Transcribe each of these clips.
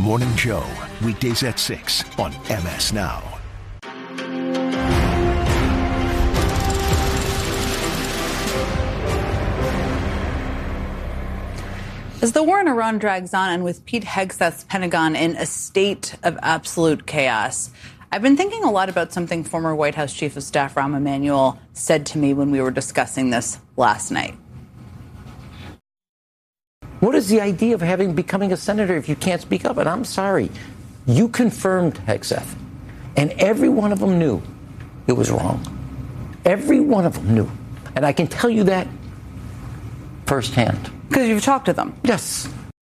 Morning Joe, weekdays at 6 on MS Now. As the war in Iran drags on and with Pete Hegseth's Pentagon in a state of absolute chaos, I've been thinking a lot about something former White House Chief of Staff Rahm Emanuel said to me when we were discussing this last night. What is the idea of becoming a senator if you can't speak up? And I'm sorry, you confirmed Hegseth, and every one of them knew it was wrong. Every one of them knew. And I can tell you that firsthand. Because you've talked to them. Yes.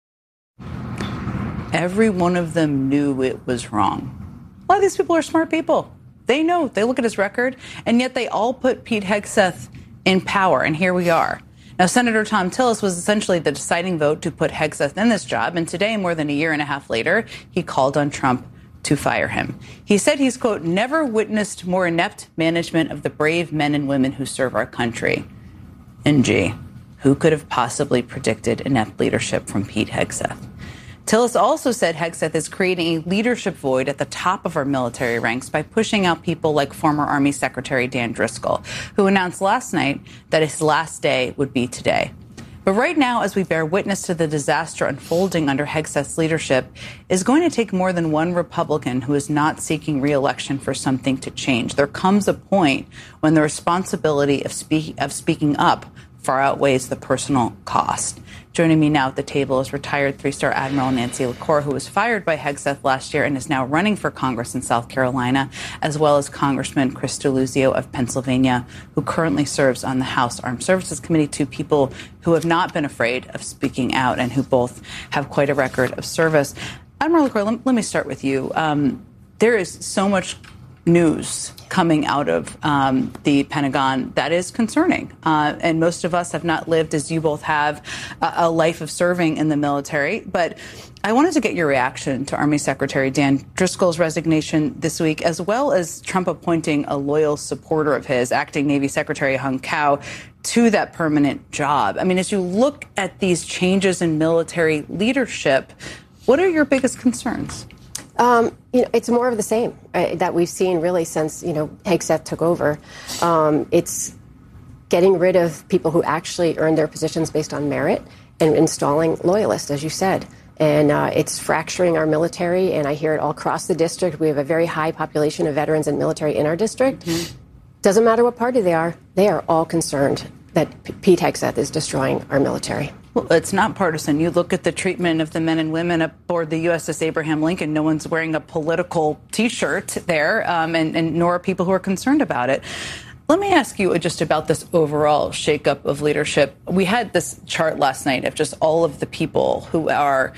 Every one of them knew it was wrong. A lot of these people are smart people. They know. They look at his record, and yet they all put Pete Hegseth in power, and here we are. Now, Senator Thom Tillis was essentially the deciding vote to put Hegseth in this job, and today, more than a year and a half later, he called on Trump to fire him. He said he's, quote, never witnessed more inept management of the brave men and women who serve our country. And gee, who could have possibly predicted inept leadership from Pete Hegseth? Tillis also said Hegseth is creating a leadership void at the top of our military ranks by pushing out people like former Army Secretary Dan Driscoll, who announced last night that his last day would be today. But right now, as we bear witness to the disaster unfolding under Hegseth's leadership, is going to take more than one Republican who is not seeking re-election for something to change. There comes a point when the responsibility of speaking up far outweighs the personal cost. Joining me now at the table is retired three-star Admiral Nancy LaCour, who was fired by Hegseth last year and is now running for Congress in South Carolina, as well as Congressman Chris Deluzio of Pennsylvania, who currently serves on the House Armed Services Committee. Two people who have not been afraid of speaking out and who both have quite a record of service. Admiral LaCour, let me start with you. There is so much news coming out of the Pentagon that is concerning. And most of us have not lived, as you both have, a life of serving in the military. But I wanted to get your reaction to Army Secretary Dan Driscoll's resignation this week, as well as Trump appointing a loyal supporter of his, Acting Navy Secretary Hung Cao, to that permanent job. I mean, as you look at these changes in military leadership, what are your biggest concerns? It's more of the same that we've seen really since, Hegseth took over. It's getting rid of people who actually earned their positions based on merit and installing loyalists, as you said. And it's fracturing our military, and I hear it all across the district. We have a very high population of veterans and military in our district. Mm-hmm. Doesn't matter what party they are all concerned that Pete Hegseth is destroying our military. Well, it's not partisan. You look at the treatment of the men and women aboard the USS Abraham Lincoln. No one's wearing a political T-shirt there, and nor are people who are concerned about it. Let me ask you just about this overall shakeup of leadership. We had this chart last night of just all of the people who are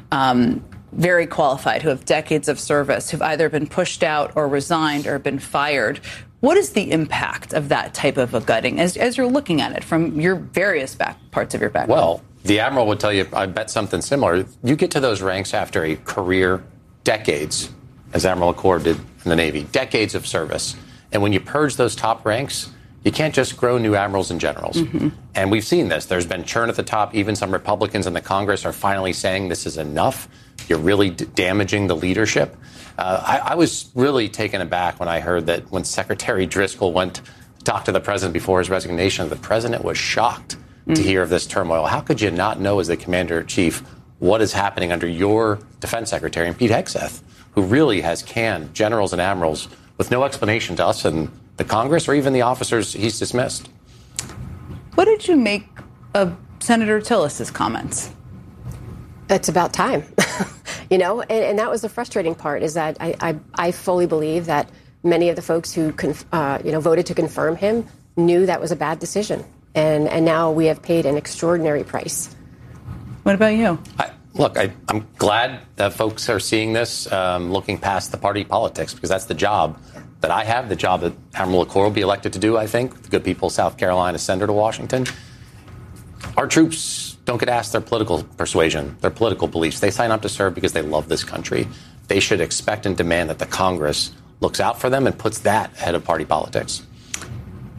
very qualified, who have decades of service, who've either been pushed out or resigned or been fired. What is the impact of that type of a gutting as you're looking at it from your various parts of your background? Well, the Admiral would tell you, I bet something similar. You get to those ranks after a career, decades, as Admiral LaCour did in the Navy, decades of service. And when you purge those top ranks, you can't just grow new admirals and generals. Mm-hmm. And we've seen this. There's been churn at the top. Even some Republicans in the Congress are finally saying this is enough. You're really damaging the leadership. I was really taken aback when I heard that when Secretary Driscoll went to talk to the president before his resignation, the president was shocked to hear of this turmoil. How could you not know as the commander-in-chief what is happening under your defense secretary and Pete Hegseth, who really has canned generals and admirals with no explanation to us and the Congress or even the officers he's dismissed? What did you make of Senator Tillis's comments? It's about time, and that was the frustrating part, is that I fully believe that many of the folks who voted to confirm him knew that was a bad decision. And now we have paid an extraordinary price. What about you? I'm glad that folks are seeing this, looking past the party politics, because that's the job that I have, the job that Admiral LaCour will be elected to do, I think, the good people of South Carolina, Senator to Washington. Our troops don't get asked their political persuasion, their political beliefs. They sign up to serve because they love this country. They should expect and demand that the Congress looks out for them and puts that ahead of party politics.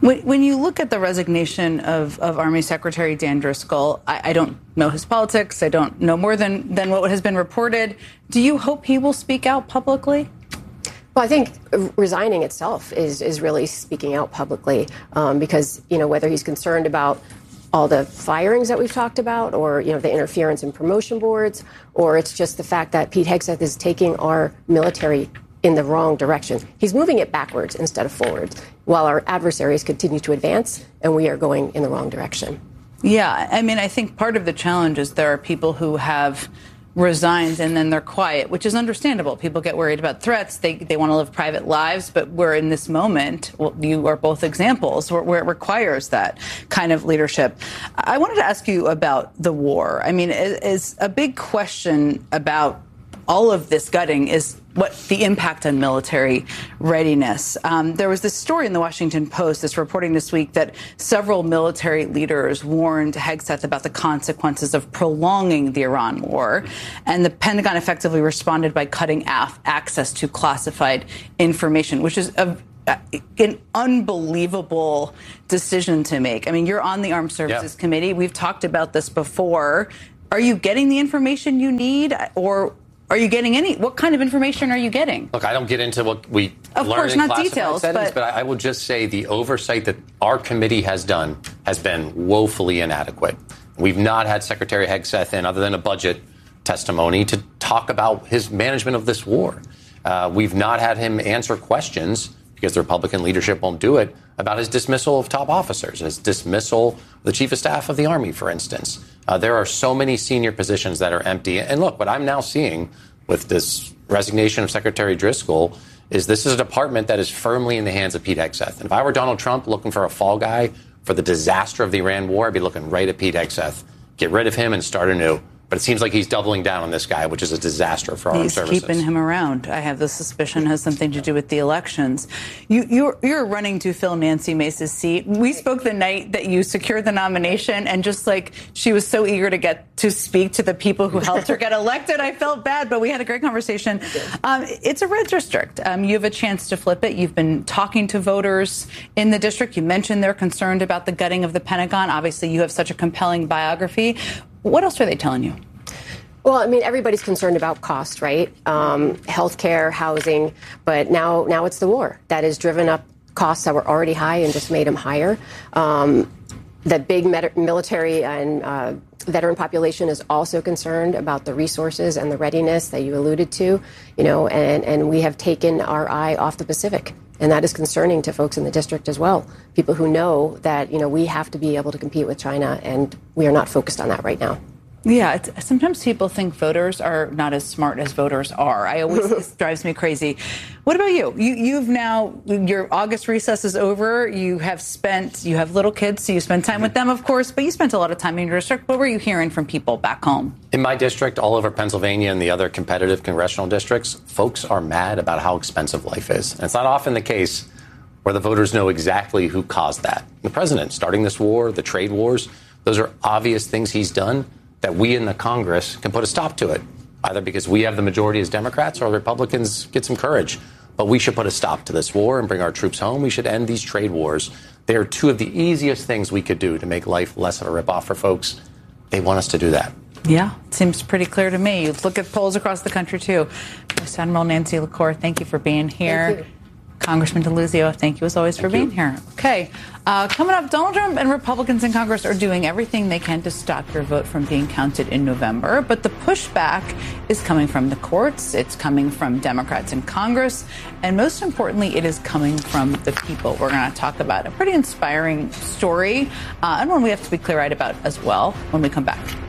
When you look at the resignation of Army Secretary Dan Driscoll, I don't know his politics. I don't know more than what has been reported. Do you hope he will speak out publicly? Well, I think resigning itself is really speaking out publicly because, whether he's concerned about all the firings that we've talked about or, the interference in promotion boards, or it's just the fact that Pete Hegseth is taking our military in the wrong direction. He's moving it backwards instead of forwards, while our adversaries continue to advance and we are going in the wrong direction. Yeah, I think part of the challenge is there are people who have resigned and then they're quiet, which is understandable. People get worried about threats. They want to live private lives, but we're in this moment. Well, you are both examples where it requires that kind of leadership. I wanted to ask you about the war. Is a big question about all of this gutting is what the impact on military readiness. There was this story in the Washington Post that's reporting this week that several military leaders warned Hegseth about the consequences of prolonging the Iran war. And the Pentagon effectively responded by cutting access to classified information, which is an unbelievable decision to make. You're on the Armed Services Committee. We've talked about this before. Are you getting the information you need, or are you getting what kind of information are you getting? Look, I don't get into what we learn in classified settings, but I will just say the oversight that our committee has done has been woefully inadequate. We've not had Secretary Hegseth in, other than a budget testimony, to talk about his management of this war. We've not had him answer questions, because the Republican leadership won't do it, about his dismissal of top officers, his dismissal of the chief of staff of the Army, for instance. There are so many senior positions that are empty. And look, what I'm now seeing with this resignation of Secretary Driscoll is this is a department that is firmly in the hands of Pete Hegseth. And if I were Donald Trump looking for a fall guy for the disaster of the Iran war, I'd be looking right at Pete Hegseth. Get rid of him and start anew. But it seems like he's doubling down on this guy, which is a disaster for our armed services. He's keeping him around. I have the suspicion has something to do with the elections. You're running to fill Nancy Mace's seat. We spoke the night that you secured the nomination, and just like she was so eager to get to speak to the people who helped her get elected, I felt bad, but we had a great conversation. It's a red district. You have a chance to flip it. You've been talking to voters in the district. You mentioned they're concerned about the gutting of the Pentagon. Obviously, you have such a compelling biography. What else are they telling you? Well, everybody's concerned about cost, right? Healthcare, housing, but now it's the war that has driven up costs that were already high and just made them higher. The big military and veteran population is also concerned about the resources and the readiness that you alluded to, and we have taken our eye off the Pacific. And that is concerning to folks in the district as well. People who know that, we have to be able to compete with China, and we are not focused on that right now. Yeah, sometimes people think voters are not as smart as voters are. This drives me crazy. What about you? You've now, your August recess is over. You have little kids, so you spend time with them, of course, but you spent a lot of time in your district. What were you hearing from people back home? In my district, all over Pennsylvania and the other competitive congressional districts, folks are mad about how expensive life is. And it's not often the case where the voters know exactly who caused that. The president starting this war, the trade wars, those are obvious things he's done that we in the Congress can put a stop to it, either because we have the majority as Democrats or Republicans get some courage. But we should put a stop to this war and bring our troops home. We should end these trade wars. They are two of the easiest things we could do to make life less of a ripoff for folks. They want us to do that. Yeah, it seems pretty clear to me. You look at polls across the country, too. Vice Admiral Nancy LaCour, thank you for being here. Thank you. Congressman DeLuzio, thank you as always for being here. Okay, coming up, Donald Trump and Republicans in Congress are doing everything they can to stop your vote from being counted in November. But the pushback is coming from the courts. It's coming from Democrats in Congress. And most importantly, it is coming from the people. We're going to talk about a pretty inspiring story and one we have to be clear-eyed about as well when we come back.